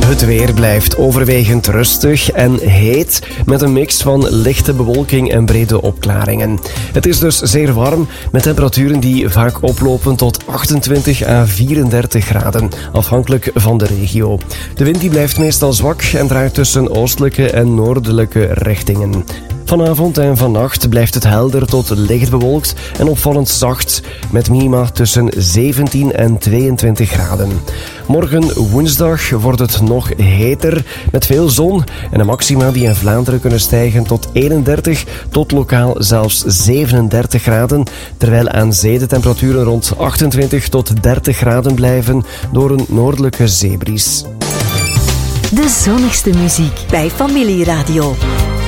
Het weer blijft overwegend rustig en heet met een mix van lichte bewolking en brede opklaringen. Het is dus zeer warm met temperaturen die vaak oplopen tot 28 à 34 graden, afhankelijk van de regio. De wind die blijft meestal zwak en draait tussen oostelijke en noordelijke richtingen. Vanavond en vannacht blijft het helder tot licht bewolkt en opvallend zacht, met minima tussen 17 en 22 graden. Morgen woensdag wordt het nog heter met veel zon en de maxima die in Vlaanderen kunnen stijgen tot 31 tot lokaal zelfs 37 graden, terwijl aan zee de temperaturen rond 28 tot 30 graden blijven door een noordelijke zeebries. De zonnigste muziek bij Familieradio.